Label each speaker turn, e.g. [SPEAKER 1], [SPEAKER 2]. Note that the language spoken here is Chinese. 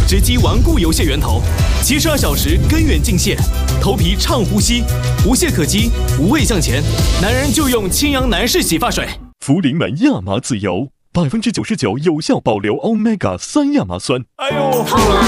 [SPEAKER 1] 直击顽固油屑源头，72小时根源净屑，头皮畅呼吸，无懈可击，无畏向前。男人就用青阳男士洗发水。
[SPEAKER 2] 福临门亚麻籽油，99%有效保留 Omega 3亚麻酸。
[SPEAKER 3] 哎呦，痛啊！